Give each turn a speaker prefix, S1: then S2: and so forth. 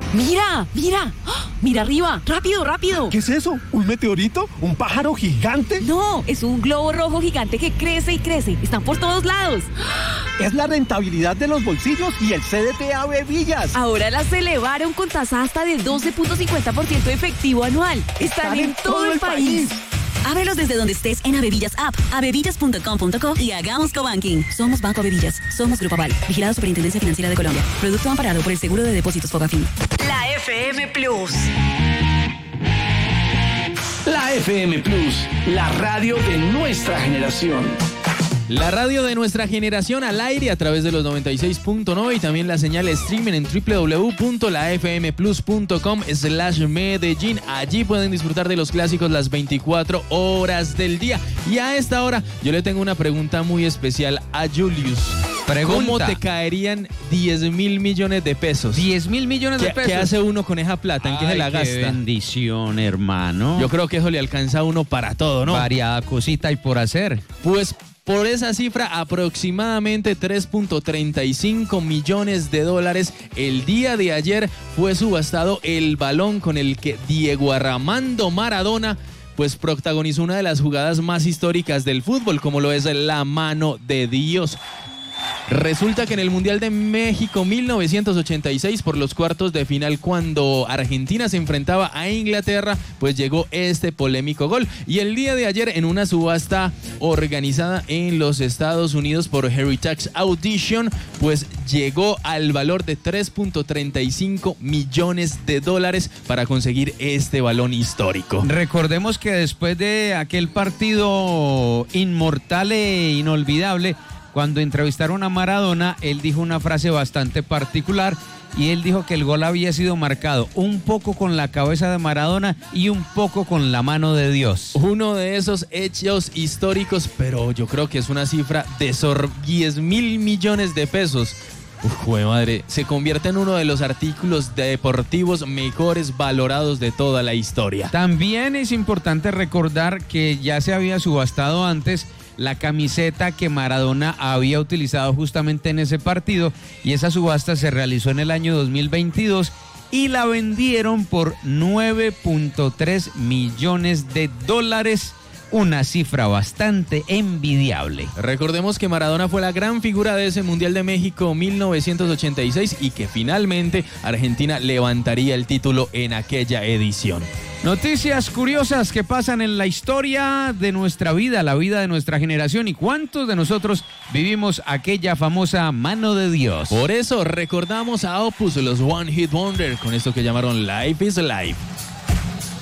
S1: ¡Mira! ¡Mira! ¡Ah! ¡Mira arriba! ¡Rápido, rápido!
S2: ¿Qué es eso? ¿Un meteorito? ¿Un pájaro gigante?
S1: No, es un globo rojo gigante que crece y crece. Están por todos lados.
S2: Es la rentabilidad de los bolsillos y el CDT Ave Villas.
S1: Ahora las elevaron con tasa hasta del 12.50% efectivo anual. Están en todo el país.
S3: Ábrelos desde donde estés en Avevillas App, avevillas.com.co y hagamos cobanking. Somos Banco Avevillas. Somos Grupo Aval. Vigilado Superintendencia Financiera de Colombia. Producto amparado por el Seguro de Depósitos Fogafín.
S1: La FM Plus.
S4: La FM Plus, la radio de nuestra generación.
S5: La radio de nuestra generación al aire a través de los 96.9 y también la señal streaming en www.lafmplus.com/Medellín. Allí pueden disfrutar de los clásicos las 24 horas del día. Y a esta hora yo le tengo una pregunta muy especial a Julius. ¿Cómo te caerían 10.000 millones de pesos?
S6: 10.000 millones de pesos.
S5: ¿Qué hace uno con esa plata? ¿En qué se la gasta?
S6: Qué bendición, hermano.
S5: Yo creo que eso le alcanza a uno para todo, ¿no?
S6: Variada cosita hay por hacer.
S5: Pues por esa cifra, aproximadamente 3.35 millones de dólares. El día de ayer fue subastado el balón con el que Diego Armando Maradona pues protagonizó una de las jugadas más históricas del fútbol, como lo es la mano de Dios. Resulta que en el Mundial de México 1986, por los cuartos de final, cuando Argentina se enfrentaba a Inglaterra, pues llegó este polémico gol. Y el día de ayer, en una subasta organizada en los Estados Unidos por Heritage Audition, pues llegó al valor de 3.35 millones de dólares para conseguir este balón histórico.
S6: Recordemos que después de aquel partido inmortal e inolvidable, cuando entrevistaron a Maradona, él dijo una frase bastante particular y él dijo que el gol había sido marcado un poco con la cabeza de Maradona y un poco con la mano de Dios.
S5: Uno de esos hechos históricos, pero yo creo que es una cifra de 10.000 millones de pesos. Jue madre, se convierte en uno de los artículos deportivos mejores valorados de toda la historia.
S6: También es importante recordar que ya se había subastado antes la camiseta que Maradona había utilizado justamente en ese partido, y esa subasta se realizó en el año 2022 y la vendieron por 9.3 millones de dólares. Una cifra bastante envidiable.
S5: Recordemos que Maradona fue la gran figura de ese Mundial de México 1986 y que finalmente Argentina levantaría el título en aquella edición.
S6: Noticias curiosas que pasan en la historia de nuestra vida, la vida de nuestra generación, y cuántos de nosotros vivimos aquella famosa mano de Dios.
S5: Por eso recordamos a Opus, los One Hit Wonder, con esto que llamaron Life is Life.